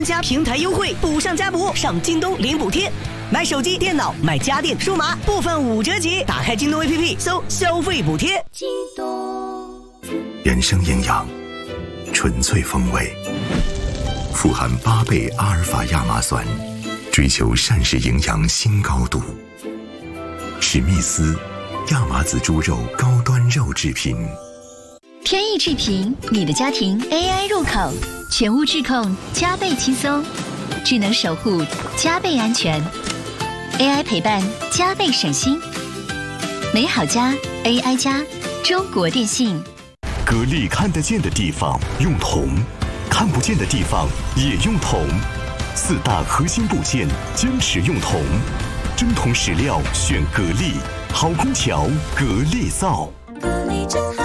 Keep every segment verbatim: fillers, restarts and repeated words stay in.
加平台优惠，补上加补，上京东领补贴。买手机、电脑、买家电、数码，部分五折起。打开京东 A P P， 搜消费补贴。 京东。 人生营养，纯粹风味，富含八倍阿尔法亚麻酸，追求膳食营养新高度。史密斯亚麻籽猪肉高端肉制品。 天意制品，你的家庭 A I 入口，全屋智控加倍轻松，智能守护加倍安全 ，A I 陪伴加倍省心。美好家 A I 家，中国电信。 格力看得见的地方用铜，看不见的地方也用铜，四大核心部件坚持用铜，真铜实料选格力，好空调格力造。 格力真好。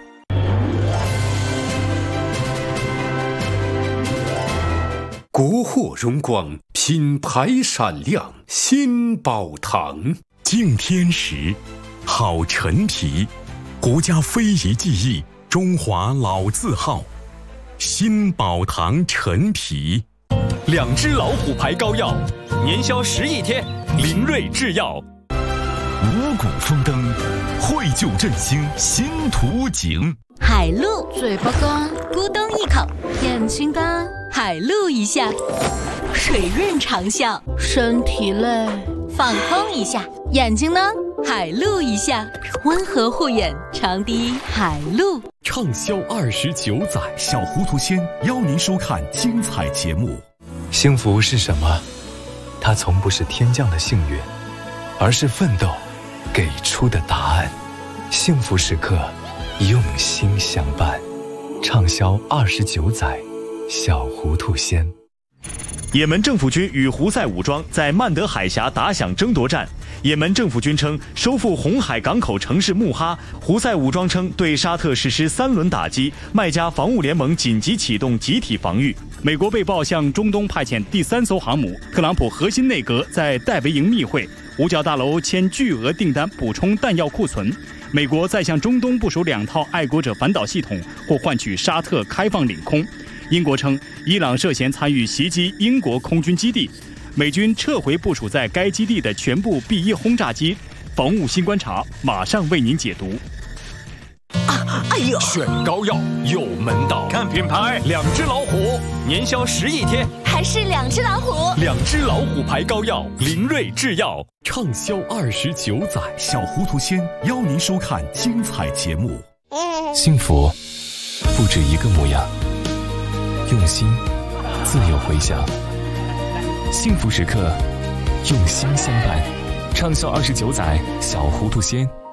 国货荣光，品牌闪亮，新宝堂。 敬天时，好陈皮，国家非遗技艺，中华老字号。新宝堂陈皮， 两只老虎牌膏药，年销十亿天，林瑞制药。 五谷丰登，绘就振兴新图景。 海陆嘴巴干，咕咚一口；眼睛干，海陆一下；水润长效，身体累，放空一下；眼睛呢，海陆一下，温和护眼，长滴海陆。 畅销二十九载，小糊涂仙邀您收看精彩节目。 幸福是什么？它从不是天降的幸运，而是奋斗给出的答案。幸福时刻，用心相伴。畅销二十九载，小糊涂仙。 也门政府军与胡塞武装在曼德海峡打响争夺战。也门政府军称收复红海港口城市穆哈，胡塞武装称对沙特实施三轮打击，麦加防务联盟紧急启动集体防御。美国被曝向中东派遣第三艘航母，特朗普核心内阁在戴维营密会，五角大楼签巨额订单补充弹药库存。美国再向中东部署两套爱国者反导系统，或换取沙特开放领空。英国称伊朗涉嫌参与袭击英国空军基地，美军撤回部署在该基地的全部 B 一 轰炸机。防务新观察马上为您解读。 啊，哎呦！ 选膏药有门道，看品牌，两只老虎，年销十亿天， 还是两只老虎。 两只老虎牌膏药，林瑞制药。 畅销二十九载，小糊涂仙邀您收看精彩节目。 幸福不止一个模样，用心自有回响。幸福时刻，用心相伴。畅销二十九载，小糊涂仙。